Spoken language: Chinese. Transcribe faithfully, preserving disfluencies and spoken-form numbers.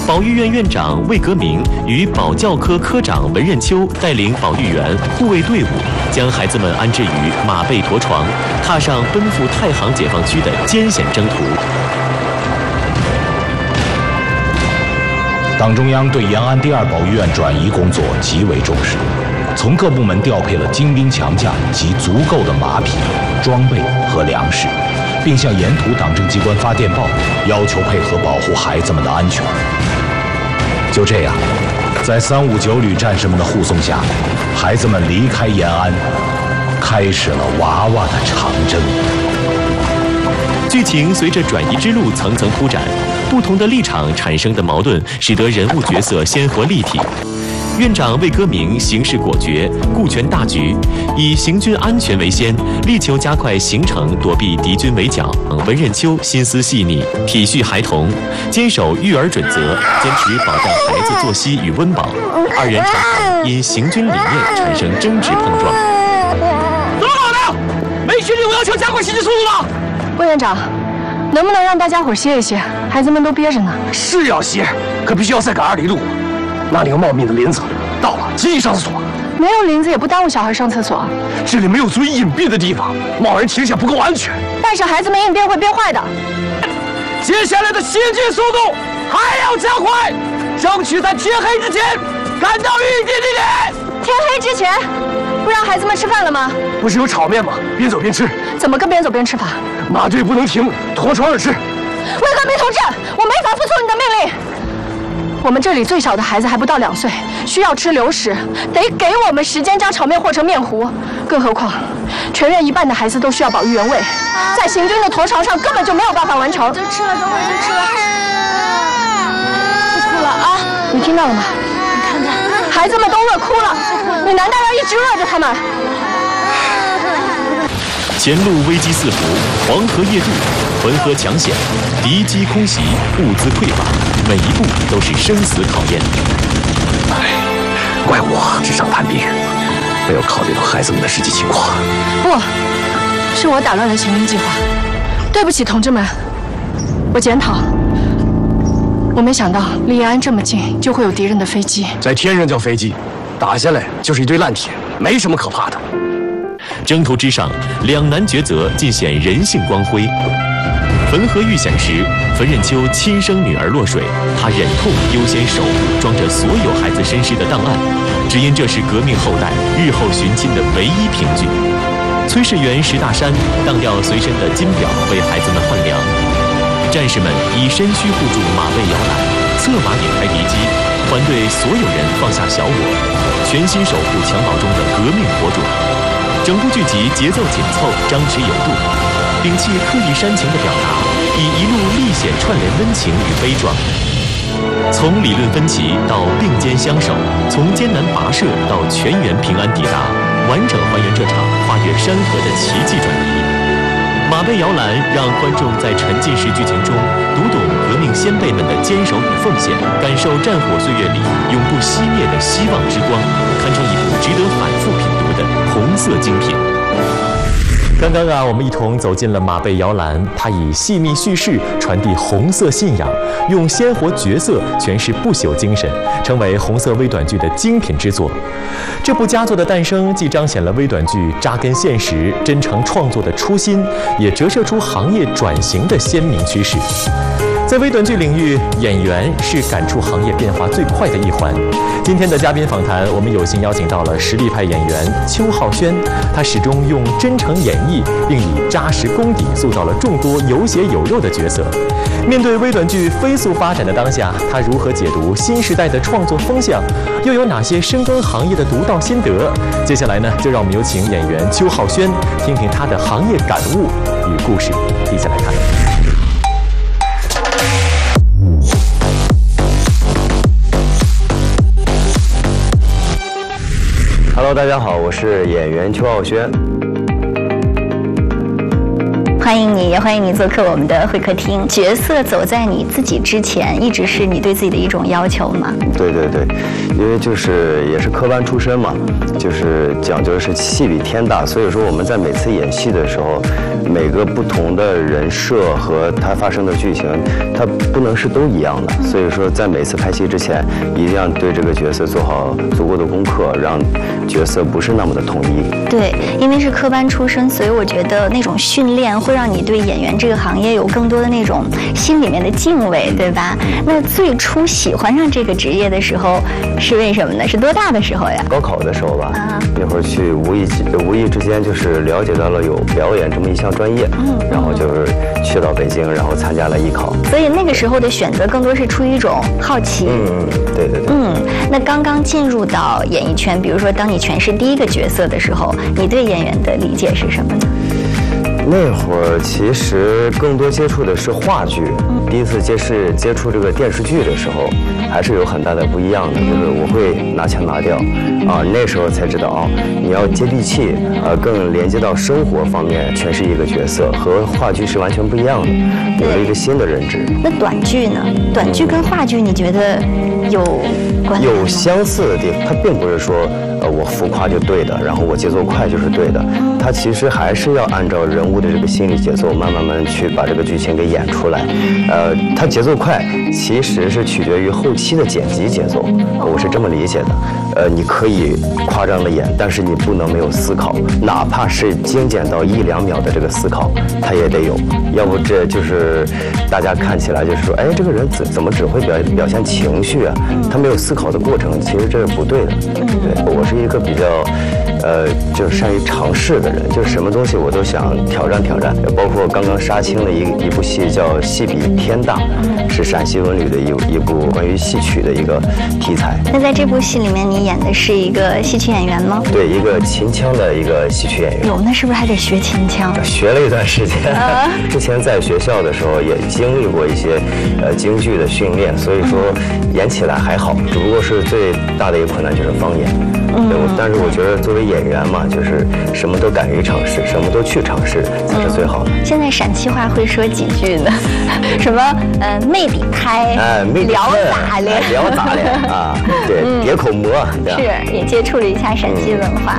保育院院长魏革明与保教科科长文任秋带领保育员护卫队伍，将孩子们安置于马背驮床，踏上奔赴太行解放区的艰险征途。 党中央对延安第二保育院转移工作极为重视，从各部门调配了精兵强将及足够的马匹、装备和粮食，并向沿途党政机关发电报，要求配合保护孩子们的安全。就这样，在三五九旅战士们的护送下，孩子们离开延安，开始了娃娃的长征。 剧情随着转移之路层层铺展，不同的立场产生的矛盾，使得人物角色鲜活立体。院长魏革明行事果决，顾全大局，以行军安全为先，力求加快行程，躲避敌军围剿。文任秋心思细腻，体恤孩童，坚守育儿准则，坚持保障孩子作息与温饱。二人常常因行军理念产生争执碰撞。 怎么搞的？没训练我要求加快行进速度了。 魏院长，能不能让大家伙歇一歇？孩子们都憋着呢。 是要歇，可必须要再赶二里路。那里有茂密的林子，到了急紧上厕所。 没有林子也不耽误小孩上厕所。 这里没有足以隐蔽的地方，贸然停下不够安全。 但是孩子们应变会变坏的。 接下来的行进速度还要加快，争取在天黑之前赶到预定地点。 天黑之前，不让孩子们吃饭了吗？ 不是有炒面吗？边走边吃。 怎么个边走边吃法？ 马队不能停，驮床而吃。 魏革明同志，我没法服从你的命令。我们这里最小的孩子还不到两岁，需要吃流食，得给我们时间将炒面和成面糊。更何况，全院一半的孩子都需要保育原位，在行军的驮床上根本就没有办法完成。 就吃了，等会儿就吃了。 不哭了啊！你听到了吗？ 你看看， 孩子们都饿哭了，你难道要一直饿着他们？ 前路危机四伏，黄河夜渡，浑河抢险，敌机空袭，物资匮乏，每一步都是生死考验。 哎，怪我纸上谈兵，没有考虑到孩子们的实际情况。 不，是我打乱了行军计划，对不起，同志们，我检讨。我没想到离延安这么近就会有敌人的飞机， 在天上叫飞机，打下来就是一堆烂铁，没什么可怕的。 征途之上，两难抉择尽显人性光辉。汾河遇险时，汾任秋亲生女儿落水，他忍痛优先守护装着所有孩子身世的档案，只因这是革命后代日后寻亲的唯一凭据。炊事员石大山当掉随身的金表为孩子们换粮，战士们以身躯护住马背摇篮，策马顶开敌机，团队所有人放下小我，全心守护襁褓中的革命火种。整部剧集节奏紧凑，张弛有度，摒弃刻意煽情的表达，以一路历险串联温情与悲壮。从理论分歧到并肩相守，从艰难跋涉到全员平安抵达，完整还原这场跨越山河的奇迹转移。马背摇篮让观众在沉浸式剧情中读懂革命先辈们的坚守与奉献，感受战火岁月里永不熄灭的希望之光，堪称一部值得反复品读的红色精品。刚刚啊，我们一同走进了马背摇篮，它以细密叙事传递红色信仰，用鲜活角色诠释不朽精神，成为红色微短剧的精品之作。这部佳作的诞生，既彰显了微短剧扎根现实、真诚创作的初心，也折射出行业转型的鲜明趋势。在微短剧领域，演员是感触行业变化最快的一环。今天的嘉宾访谈，我们有幸邀请到了实力派演员邱浩轩，他始终用真诚演绎，并以扎实功底塑造了众多有血有肉的角色。面对微短剧飞速发展的当下，他如何解读新时代的创作风向，又有哪些深耕行业的独到心得？接下来呢，就让我们有请演员邱浩轩，听听他的行业感悟与故事。一起来看。 Hello， 大家好，我是演员邱浩轩。 欢迎你，也欢迎你做客我们的会客厅。角色走在你自己之前，一直是你对自己的一种要求吗？ 对对对，因为就是也是科班出身嘛，就是讲究的是戏比天大，所以说我们在每次演戏的时候， 每个不同的人设和它发生的剧情，它不能是都一样的。所以说，在每次拍戏之前，一定要对这个角色做好足够的功课，让角色不是那么的统一。 对，因为是科班出身，所以我觉得那种训练会让你对演员这个行业有更多的那种心里面的敬畏，对吧？那最初喜欢上这个职业的时候是为什么呢？是多大的时候呀？ 高考的时候吧， 啊、 那会儿去无意无意之间就是了解到了有表演这么一项专业，嗯，然后就是去到北京，然后参加了艺考。 所以那个时候的选择更多是出于一种好奇。 嗯，对对对。 嗯，那刚刚进入到演艺圈，比如说当你诠释第一个角色的时候，你对演员的理解是什么呢？ 那会儿其实更多接触的是话剧，第一次接视接触这个电视剧的时候，还是有很大的不一样的。就是我会拿腔拿调，啊，那时候才知道啊，你要接地气，呃，更连接到生活方面诠释一个角色，和话剧是完全不一样的，有了一个新的认知。 那短剧呢？短剧跟话剧，你觉得有关联吗？ 有相似的地方，它并不是说。呃，我浮夸就对的，然后我节奏快就是对的，它其实还是要按照人物的这个心理节奏，慢慢慢去把这个剧情给演出来。呃，它节奏快，其实是取决于后期的剪辑节奏，我是这么理解的。呃，你可以夸张的演，但是你不能没有思考，哪怕是精简到一两秒的这个思考，它也得有，要不这就是大家看起来就是说，哎，这个人怎怎么只会表表现情绪啊？他没有思考的过程，其实这是不对的。对，我是一个比较，呃，就是善于尝试的人，就是什么东西我都想挑战挑战，包括刚刚杀青的一一部戏叫《戏比天大》，是陕西文旅的一一部关于戏曲的一个题材。 那在这部戏里面，你演的是一个戏曲演员吗？ 对，一个秦腔的一个戏曲演员。 有，那是不是还得学秦腔？ 学了一段时间，啊、之前在学校的时候也经历过一些呃京剧的训练，所以说演起来还好，只不过是最大的一个困难就是方言。嗯，对，但是我觉得作为演员嘛，就是什么都敢于尝试，什么都去尝试才是最好的。 现在陕西话会说几句呢？什么呃，妹里开， 哎，妹里聊咋咧， 聊咋咧啊？对，别口馍。 是也接触了一下陕西文化。